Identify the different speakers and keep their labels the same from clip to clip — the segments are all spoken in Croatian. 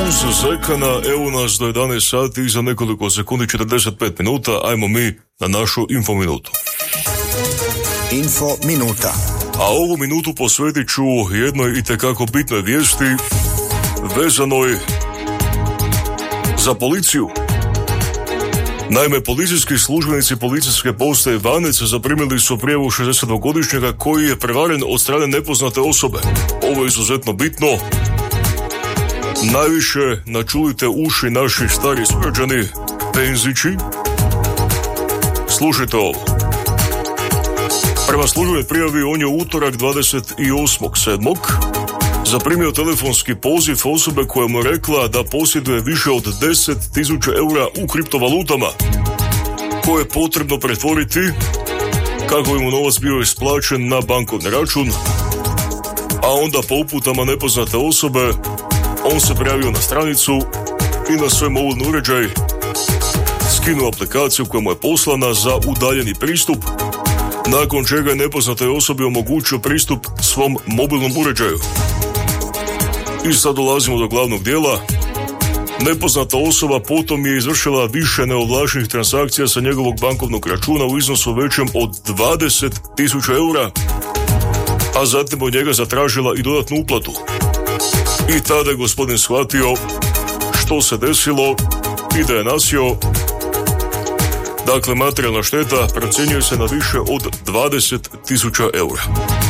Speaker 1: Uz Zekana, evo nas do 11 sati i za nekoliko sekundi 45 minuta, ajmo mi na našu Info minutu.
Speaker 2: Info minuta.
Speaker 1: A ovu minutu posvetit ću jednoj itekako bitnoj vijesti vezanoj za policiju. Naime, policijski službenici policijske postaje Vanec zaprimili su prijavu 60-godišnjaka koji je prevaren od strane nepoznate osobe. Ovo je izuzetno bitno. Najviše načulite uši naši stari sugrađani, penzići. Slušajte ovo. Prema službenoj prijavi on je u utorak 28.7. zaprimio telefonski poziv osobe koja mu rekla da posjeduje više od 10.000 eura u kriptovalutama koje je potrebno pretvoriti kako bi mu novac bio isplaćen na bankovni račun, a onda po uputama nepoznate osobe on se prijavio na stranicu i na svoj mobilni uređaj skinuo aplikaciju koja mu je poslana za udaljeni pristup, nakon čega je nepoznatoj osobi omogućio pristup svom mobilnom uređaju. I sad dolazimo do glavnog dijela. Nepoznata osoba potom je izvršila više neovlaštenih transakcija sa njegovog bankovnog računa u iznosu većem od 20.000 eura, a zatim od njega zatražila i dodatnu uplatu. I tada je gospodin shvatio što se desilo i da je nasio. Dakle, materijalna šteta procjenjuje se na više od 20.000 eura.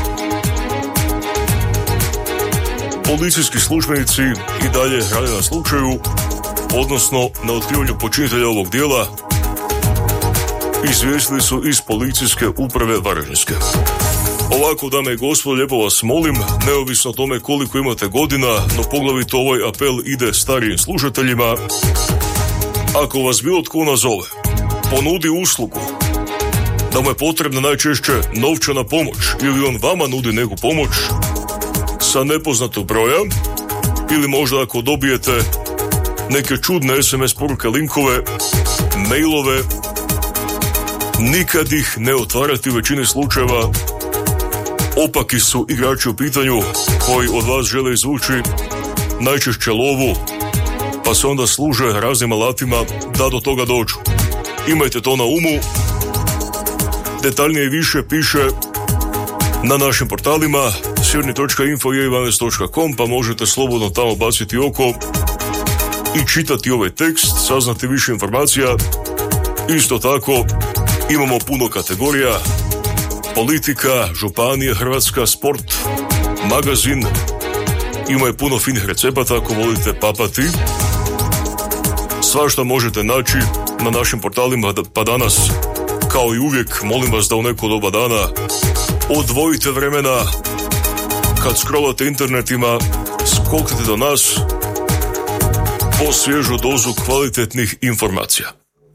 Speaker 1: Policijski službenici i dalje rade na slučaju, odnosno na otkrivanju počinitelja ovog dijela, izvijestili su iz policijske uprave Varaždinske. Ovako, dame i gospodo, lijepo vas molim, neovisno o tome koliko imate godina, no poglavito ovaj apel ide starijim slušateljima. Ako vas bilo tko nazove, ponudi uslugu da mu je potrebna najčešće novčana pomoć ili on vama nudi neku pomoć sa nepoznatog broja, ili možda ako dobijete neke čudne SMS poruke, linkove, mailove, nikad ih ne otvarati. U većini slučajeva opaki su igrači u pitanju koji od vas žele izvući najčešće lovu, pa se onda služe raznim alatima da do toga dođu. Imajte to na umu. Detaljnije i više piše na našim portalima sjeverni.info i ivanes.com, pa možete slobodno tamo baciti oko i čitati ovaj tekst, saznati više informacija. Isto tako imamo puno kategorija: politika, županije, Hrvatska, sport, magazin. Ima je puno finih recepata ako volite papati. Svašta možete naći na našim portalima, pa danas, kao i uvijek, molim vas da u neko doba dana odvojite vremena kad scrollate internetima, skoknite do nas po svježu dozu kvalitetnih informacija.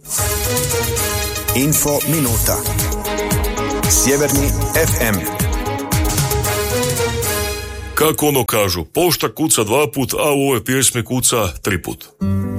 Speaker 2: Info minuta. Sjeverni FM.
Speaker 1: Kako ono kažu, pošta kuca 2 put, a u ovoj pjesmi kuca 3 put.